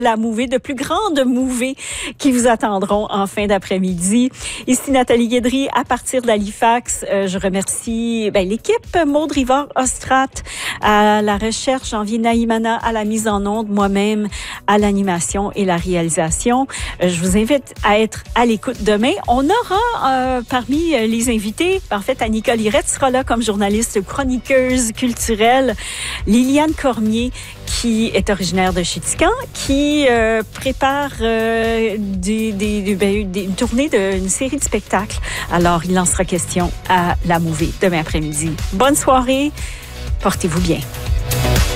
la mouvée, de plus grandes mouvées qui vous attendront en fin d'après-midi. Ici Nathalie Guédry à partir d'Halifax. Je remercie l'équipe, Maud Rivard-Ostrat à la recherche, Janvier Naïmana à la mise en onde, moi-même à l'animation et la réalisation. Je vous invite à être à l'écoute demain. On aura parmi les invités, en fait, Annika Lirette sera là comme journaliste chroniqueuse culturelle, Liliane Cormier, qui est originaire de Chéticamp, qui prépare une tournée d'une série de spectacles. Alors, il en sera question à la Mouvée demain après-midi. Bonne soirée, portez-vous bien.